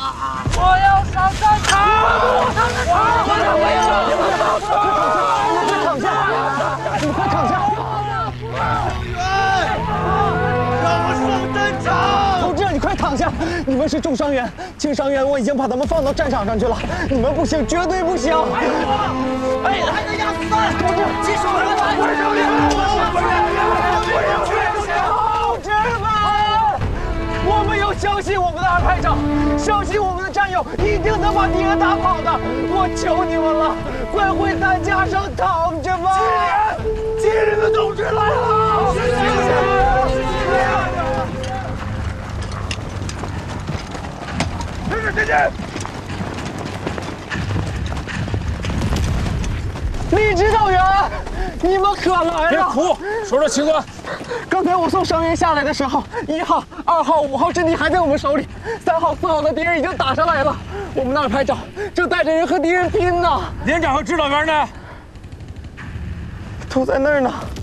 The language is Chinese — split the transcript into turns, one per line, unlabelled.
我要上战场！
躺下！你快躺下！
动员，让我上战场！
同志，你快躺下！你们是重伤员、轻伤员，我已经把他们放到战场上去了。你们不行，绝对不行！
哎，还能压死他！
同志，
技术人来！我手里！
同志们，我们要相信我们的二排长，相信我们的战友一定能把敌人打跑的。我求你们了，快回担架上躺着吧！
敌人的同志来了！前进！
李指导员，你们可来了！
别哭，说说情况。
刚才我送伤员下来的时候，1号、2号、5号阵地还在我们手里，3号、4号的敌人已经打上来了。我们的二排长正带着人和敌人拼呢。
连长和指导员呢？
都在那儿呢。